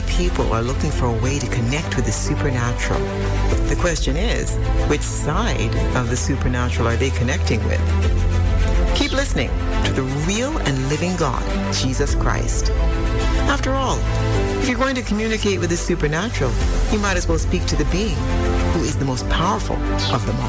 Many people are looking for a way to connect with the supernatural. The question is, which side of the supernatural are they connecting with? Keep listening to the real and living God, Jesus Christ. After all, if you're going to communicate with the supernatural, you might as well speak to the being who is the most powerful of them all.